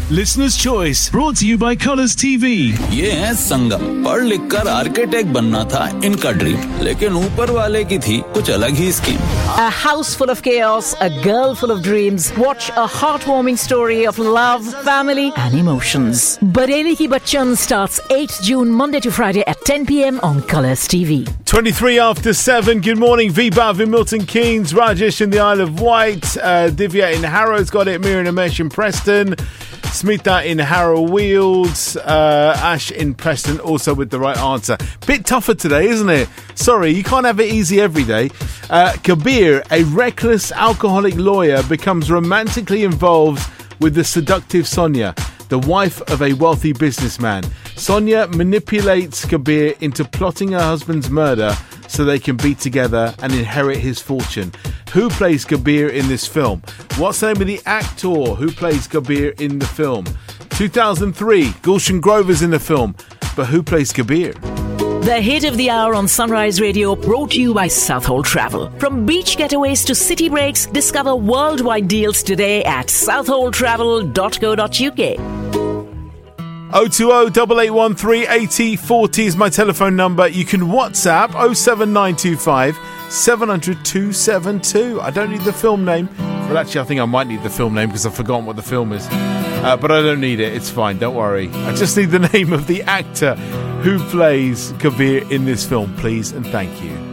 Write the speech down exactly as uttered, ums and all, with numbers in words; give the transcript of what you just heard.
Listener's Choice, brought to you by Colours T V. ये है संगम। पढ़ लिख कर आर्किटेक्ट बनना था इनका ड्रीम, लेकिन ऊपर वाले की थी कुछ अलग ही scheme. A house full of chaos, a girl full of dreams. Watch a heartwarming story of love, family and emotions. Bareli Ki Bachchan starts eighth June, Monday to Friday at ten p.m. on Colours T V. twenty-three after seven. Good morning. V-Bav in Milton Keynes, Rajesh in the Isle of Wight, uh, Divya in Harrow's got it, Mira and Amesh in Preston, Smita in Harrow Weald, uh, Ash in Preston also with the right answer. Bit tougher today, isn't it? Sorry, you can't have it easy every day. Uh, Kabir, a reckless alcoholic lawyer, becomes romantically involved with the seductive Sonia, the wife of a wealthy businessman. Sonia manipulates Kabir into plotting her husband's murder so they can be together and inherit his fortune. Who plays Kabir in this film? What's the name of the actor who plays Kabir in the film? two thousand three, Gulshan Grover's in the film, but who plays Kabir? The hit of the hour on Sunrise Radio, brought to you by Southhold Travel. From beach getaways to city breaks, discover worldwide deals today at southhold travel dot co dot uk. oh two oh, eight eight one three, eight oh four oh is my telephone number. You can WhatsApp oh seven nine two five, seven hundred, two seven two. I don't need the film name. Well, actually, I think I might need the film name because I've forgotten what the film is. Uh, but I don't need it. It's fine. Don't worry. I just need the name of the actor who plays Kabir in this film, please, and thank you.